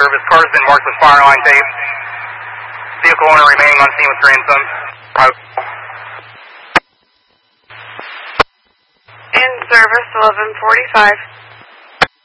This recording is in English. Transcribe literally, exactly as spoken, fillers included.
service. Car's been marked with fire line tape. Vehicle owner remaining on scene with grandson. In service, eleven forty-five.